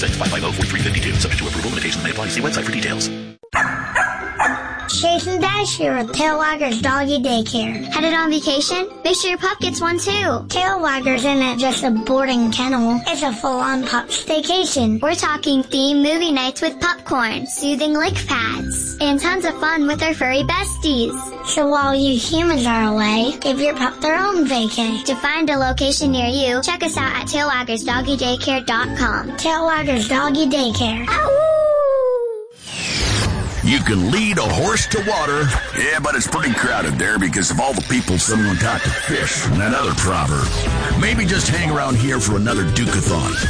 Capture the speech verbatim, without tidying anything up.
six five five zero four three five two. Subject to approval. Limitations may apply. See website for details. Chase and Dash here with Tail Waggers Doggy Daycare. Headed on vacation? Make sure your pup gets one too. Tail Waggers isn't just a boarding kennel. It's a full-on pup staycation. We're talking themed movie nights with popcorn, soothing lick pads, and tons of fun with our furry besties. So while you humans are away, give your pup their own vacay. To find a location near you, check us out at tail waggers doggy daycare dot com. Tail Waggers Doggy Daycare. Ow! You can lead a horse to water. Yeah, but it's pretty crowded there because of all the people someone taught to fish and that other proverb. Maybe just hang around here for another Duke-a-thon.